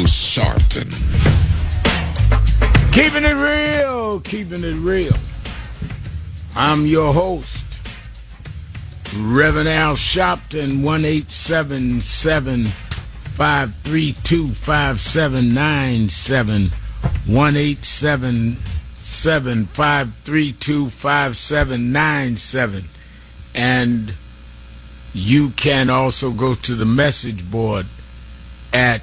Sharpton. Keeping it real, keeping it real. I'm your host, Reverend Al Sharpton, 1-877-532-5797, 1-877-532-5797. And you can also go to the message board at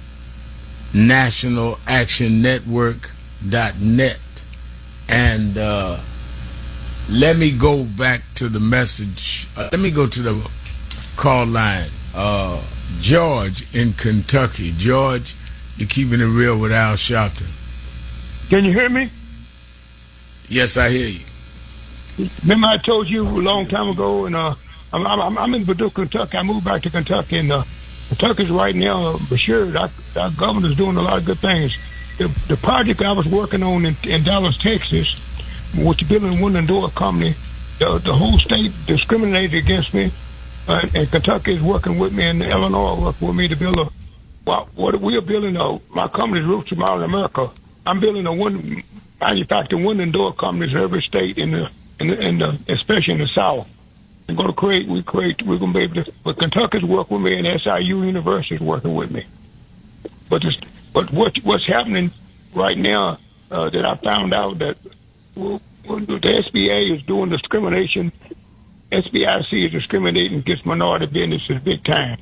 nationalactionnetwork.net. And let me go back to the message. Let me go to the call line. George in Kentucky. George, you're keeping it real with Al Sharpton. Can you hear me? Yes, I hear you. Remember I told you a long time ago, and I'm in Purdue, Kentucky. I moved back to Kentucky, and Kentucky's right now, Bashir, our governor's doing a lot of good things. The project I was working on in Dallas, Texas, which building one and door company, the whole state discriminated against me, and Kentucky is working with me, and Illinois working with me to build what we are building. My company's Roots to Modern America. I'm building manufacturing one and door companies in every state especially in the South. We're going to be able to, but Kentucky's working with me, and SIU University is working with me. But what's happening right now that I found out that the SBA is doing discrimination. SBIC is discriminating against minority businesses big time.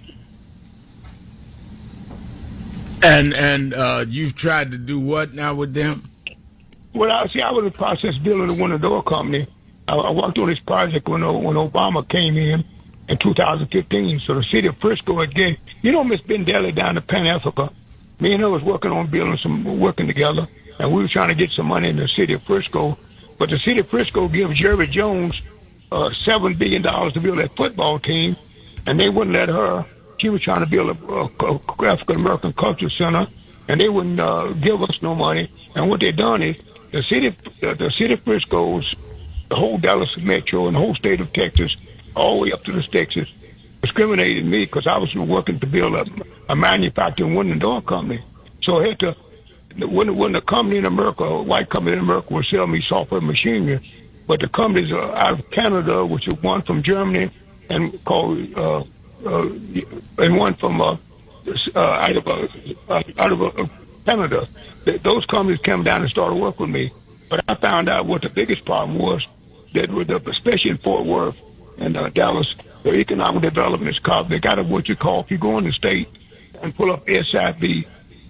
And you've tried to do what now with them? Well, I was in the process of building a window-door company. I worked on this project when Obama came in 2015. So the city of Frisco again, Miss Ben Daly down in Pan Africa, me and her was working together, and we were trying to get some money in the city of Frisco. But the city of Frisco gives Jerry Jones $7 billion to build that football team, and they wouldn't let her. She was trying to build a African American Culture Center, and they wouldn't give us no money. And what they done is the city of Frisco's, the whole Dallas Metro and the whole state of Texas, all the way up to the Texas, discriminated me because I was working to build a manufacturing window and door company. So I had to, when the company in America, a white company in America, would sell me software machinery, but the companies out of Canada, which is one from Germany and one from out of Canada, those companies came down and started working with me. But I found out what the biggest problem was, that with especially in Fort Worth and Dallas, the economic development is called. They got what you call, if you go in the state and pull up SIB,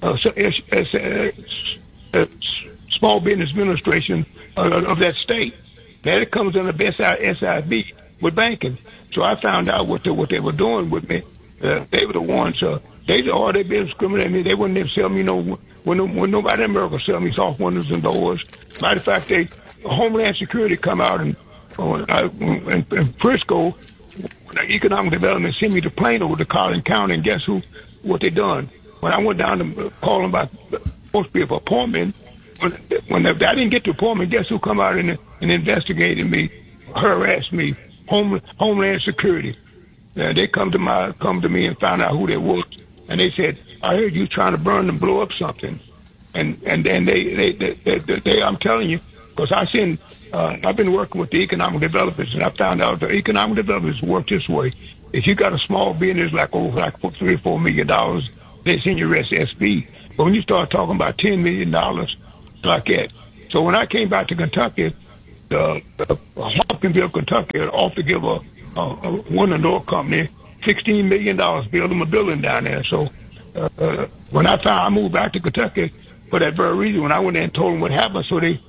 Small Business Administration of that state. Now it comes under SIB with banking. So I found out what they were doing with me. They were the ones. They'd been discriminating me. They wouldn't even sell me when nobody in America sell me soft windows and doors. Matter of fact, Homeland Security come out and Frisco, the economic development sent me to Plano to Collin County, and guess what they done? When I went down to call them about supposed to be an appointment, when I didn't get the appointment, guess who come out and investigated me, harassed me? Homeland Security. They come to me and found out who they was, and they said, "I heard you trying to burn and blow up something," and then they I'm telling you, because I've been working with the economic developers, and I found out the economic developers work this way. If you got a small business like $3 or $4 million, they send you SSB. But when you start talking about $10 million, like that. So when I came back to Kentucky, the Hopkinsville, Kentucky, offered to give a one and door company $16 million, build them a building down there. So when I moved back to Kentucky for that very reason, when I went there and told them what happened, so the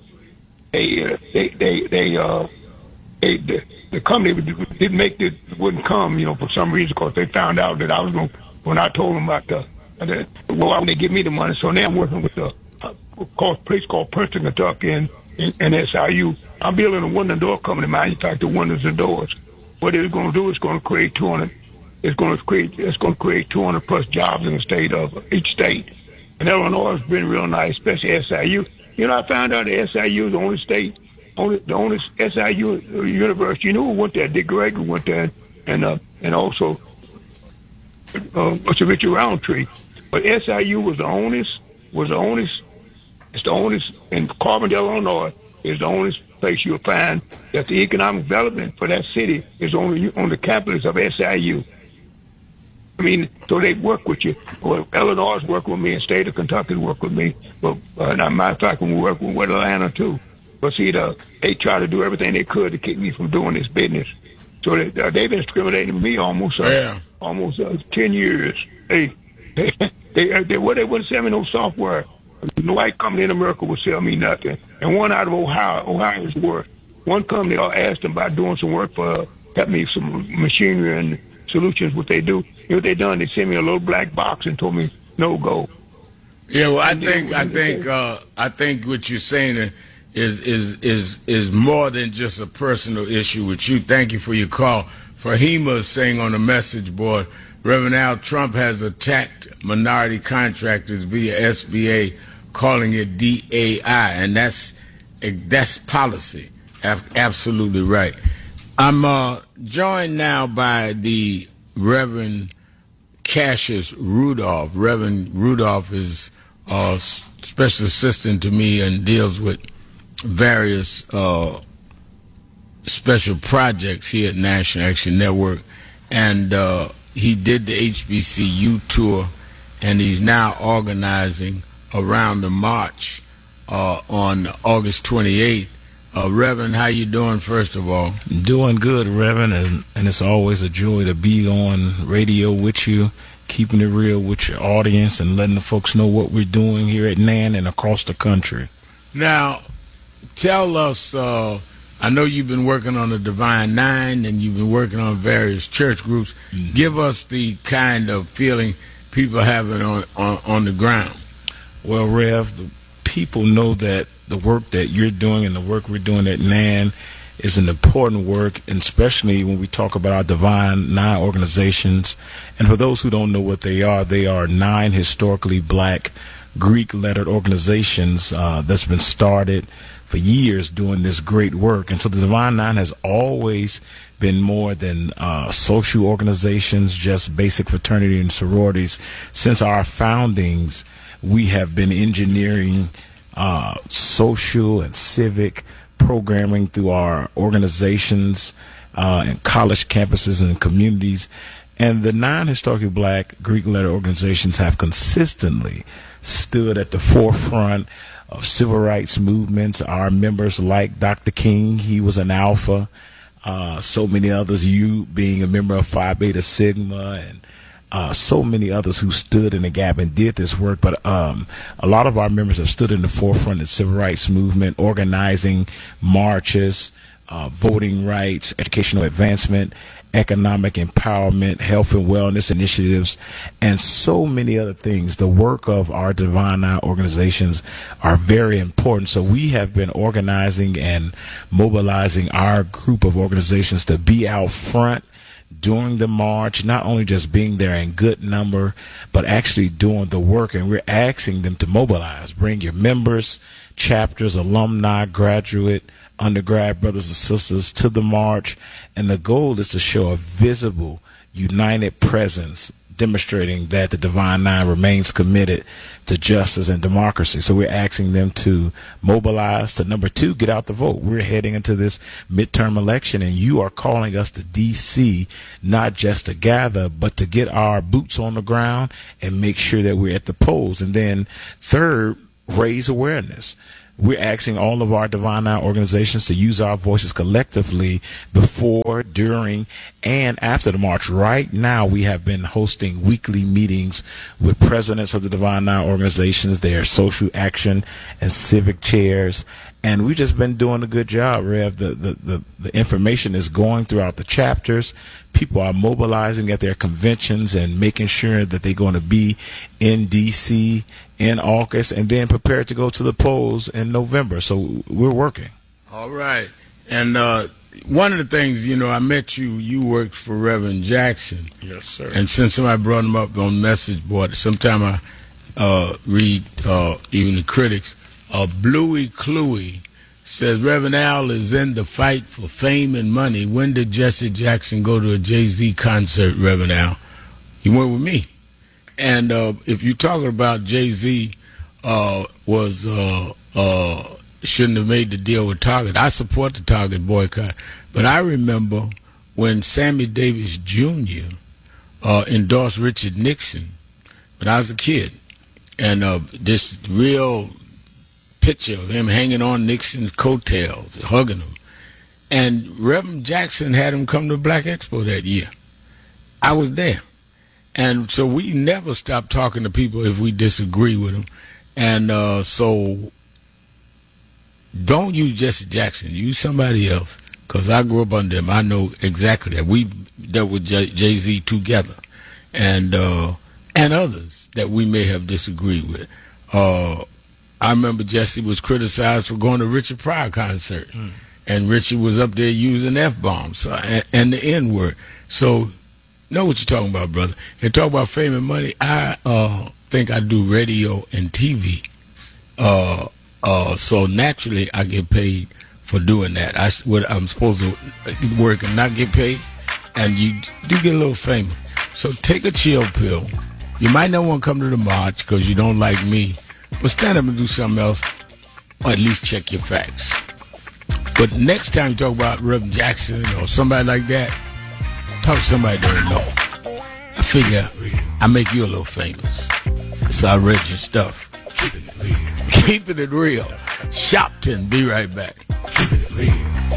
company wouldn't come, for some reason, because they found out that I was going. When I told them about why would they give me the money? So now I'm working with a place called Princeton, Kentucky, and SIU. I'm building a window and door company, manufacture windows and doors. What it's going to do is going to create 200. It's going to create 200 plus jobs in the state of each state. And Illinois has been real nice, especially SIU. I found out that SIU is the only state, the only SIU university. You know who went there? Dick Gregory went there, and also Richard Roundtree. But SIU was the oldest, it's the oldest in Carbondale, Illinois, is the only place you'll find that the economic development for that city is only on the campus of SIU. I mean, so they work with you. Well, Illinois work with me, and State of Kentucky work with me. But matter of fact, we work with Atlanta too. But see, they try to do everything they could to keep me from doing this business. So they've been discriminating with me almost 10 years. They wouldn't sell me no software. No white company in America would sell me nothing. And one out of Ohio's work. One company asked them about doing some work for, got me some machinery and solutions, what they do. You know what they done? They sent me a little black box and told me no go. Yeah, well, I think what you're saying is more than just a personal issue with you. Thank you for your call. Fahima is saying on the message board, Reverend Al, Trump has attacked minority contractors via SBA, calling it DAI, and that's policy. Absolutely right. I'm joined now by the Reverend Cassius Rudolph. Reverend Rudolph is special assistant to me and deals with various special projects here at National Action Network, and he did the HBCU tour, and he's now organizing around the march on August 28th. Reverend, how you doing, first of all? Doing good, Reverend, and it's always a joy to be on radio with you, keeping it real with your audience and letting the folks know what we're doing here at NAN and across the country. Now, tell us, I know you've been working on the Divine Nine and you've been working on various church groups. Mm-hmm. Give us the kind of feeling people have on the ground. Well, Rev, the people know that the work that you're doing and the work we're doing at NAN is an important work, and especially when we talk about our Divine Nine organizations. And for those who don't know what they are 9 historically black Greek-lettered organizations that's been started for years doing this great work. And so the Divine Nine has always been more than social organizations, just basic fraternity and sororities. Since our foundings, we have been engineering social and civic programming through our organizations and college campuses and communities. And the 9 historically black Greek-lettered organizations have consistently stood at the forefront of civil rights movements. Our members like Dr. King, he was an Alpha. So many others, you being a member of Phi Beta Sigma, and so many others who stood in the gap and did this work. But a lot of our members have stood in the forefront of the civil rights movement, organizing marches, voting rights, educational advancement, economic empowerment, health and wellness initiatives, and so many other things. The work of our Divine Nine organizations are very important. So we have been organizing and mobilizing our group of organizations to be out front during the march, not only just being there in good number, but actually doing the work. And we're asking them to mobilize. Bring your members, chapters, alumni, graduate, undergrad brothers and sisters to the march. And the goal is to show a visible, united presence, demonstrating that the Divine Nine remains committed to justice and democracy. So we're asking them to mobilize. To number 2, get out the vote. We're heading into this midterm election, and you are calling us to D.C. not just to gather, but to get our boots on the ground and make sure that we're at the polls. And then 3rd, raise awareness. We're asking all of our Divine Nine organizations to use our voices collectively before, during, and after the march. Right now, we have been hosting weekly meetings with presidents of the Divine Nine organizations, their social action and civic chairs, and we've just been doing a good job, Rev. The information is going throughout the chapters. People are mobilizing at their conventions and making sure that they're going to be in D.C. in August and then prepared to go to the polls in November. So we're working. All right. And one of the things, I met you worked for Reverend Jackson. Yes, sir. And since somebody brought him up on message board, sometime I read even the critics. Bluey Cluey says, Reverend Al is in the fight for fame and money. When did Jesse Jackson go to a Jay-Z concert, Reverend Al? He went with me. And if you're talking about Jay-Z shouldn't have made the deal with Target, I support the Target boycott. But I remember when Sammy Davis Jr. Endorsed Richard Nixon when I was a kid. And this real picture of him hanging on Nixon's coattails, hugging him. And Reverend Jackson had him come to Black Expo that year. I was there. And so we never stop talking to people if we disagree with them. And so don't use Jesse Jackson. Use somebody else. Because I grew up under him. I know exactly that. We dealt with Jay-Z together. And others that we may have disagreed with. I remember Jesse was criticized for going to Richard Pryor concert. And Richard was up there using F-bombs and the N-word. So know what you're talking about, brother. And talk about fame and money. I think I do radio and TV. So naturally I get paid for doing that. I'm supposed to work and not get paid. And you do get a little famous. So take a chill pill. You might not want to come to the march because you don't like me. But stand up and do something else. Or at least check your facts. But next time you talk about Reverend Jackson or somebody like that, talk to somebody that don't know. I figure I make you a little famous. So I read your stuff. Keeping it real. Shopton, be right back. Keeping it real.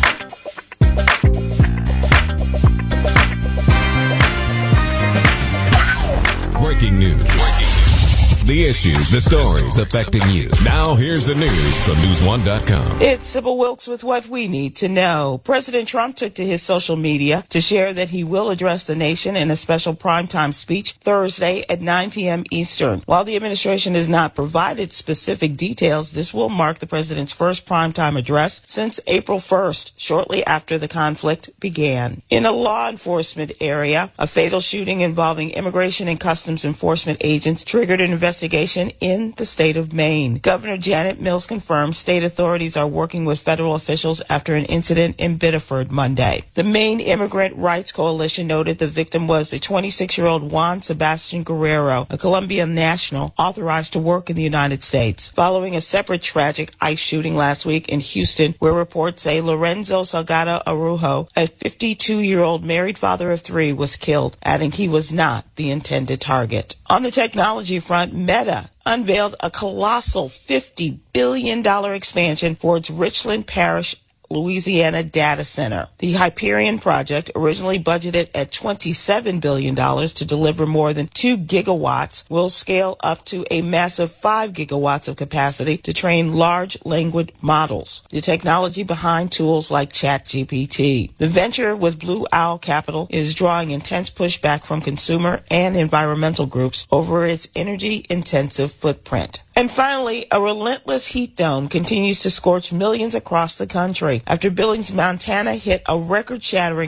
Breaking news. The issues, the stories affecting you. Now here's the news from News1.com. It's Sybil Wilkes with what we need to know. President Trump took to his social media to share that he will address the nation in a special primetime speech Thursday at 9 p.m. Eastern. While the administration has not provided specific details, this will mark the president's first primetime address since April 1st, shortly after the conflict began. In a law enforcement area, a fatal shooting involving immigration and customs enforcement agents triggered an investigation in the state of Maine. Governor Janet Mills confirmed state authorities are working with federal officials after an incident in Biddeford Monday. The Maine Immigrant Rights Coalition noted the victim was a 26-year-old Juan Sebastian Guerrero, a Colombian national authorized to work in the United States. Following a separate tragic ICE shooting last week in Houston, where reports say Lorenzo Salgado Araujo, a 52-year-old married father of three, was killed, adding he was not the intended target. On the technology front, Meta unveiled a colossal $50 billion expansion for its Richland Parish, Louisiana data center. The Hyperion project, originally budgeted at $27 billion to deliver more than 2 gigawatts, will scale up to a massive 5 gigawatts of capacity to train large language models, the technology behind tools like ChatGPT. The venture with Blue Owl Capital is drawing intense pushback from consumer and environmental groups over its energy-intensive footprint. And finally, a relentless heat dome continues to scorch millions across the country. After Billings, Montana hit a record-shattering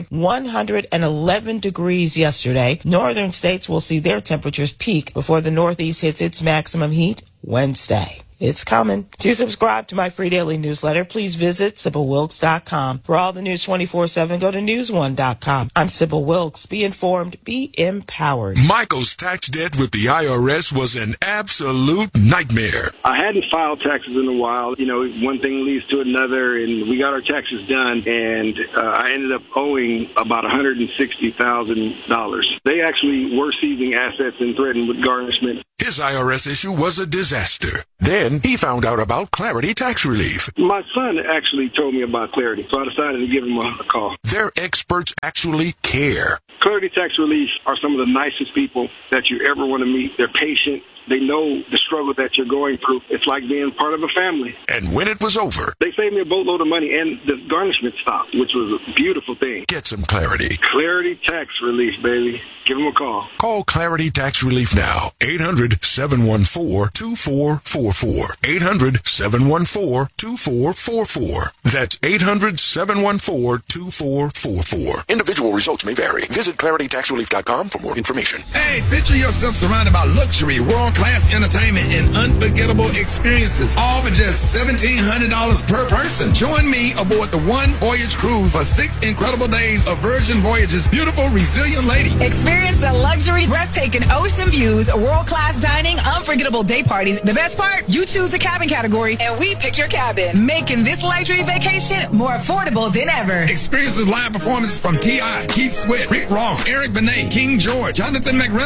111 degrees yesterday, northern states will see their temperatures peak before the Northeast hits its maximum heat Wednesday. It's coming. To subscribe to my free daily newsletter, please visit SybilWilkes.com. For all the news 24/7, go to News1.com. I'm Sybil Wilkes. Be informed, be empowered. Michael's tax debt with the IRS was an absolute nightmare. I hadn't filed taxes in a while. You know, one thing leads to another, and we got our taxes done, and I ended up owing about $160,000. They actually were seizing assets and threatened with garnishment. His IRS issue was a disaster. Then he found out about Clarity Tax Relief. My son actually told me about Clarity, so I decided to give him a call. Their experts actually care. Clarity Tax Relief are some of the nicest people that you ever want to meet. They're patient. They know the struggle that you're going through. It's like being part of a family. And when it was over, they saved me a boatload of money, and the garnishment stopped, which was a beautiful thing. Get some clarity. Clarity Tax Relief, baby. Give them a call. Call Clarity Tax Relief now. 800-714-2444. 800-714-2444. That's 800-714-2444. Individual results may vary. Visit ClarityTaxRelief.com for more information. Hey, picture yourself surrounded by luxury, world world-class entertainment and unforgettable experiences, all for just $1,700 per person. Join me aboard the One Voyage Cruise for 6 incredible days of Virgin Voyage's beautiful, resilient lady. Experience the luxury, breathtaking ocean views, world-class dining, unforgettable day parties. The best part? You choose the cabin category, and we pick your cabin, making this luxury vacation more affordable than ever. Experience the live performances from T.I., Keith Sweat, Rick Ross, Eric Benet, King George, Jonathan McReynolds,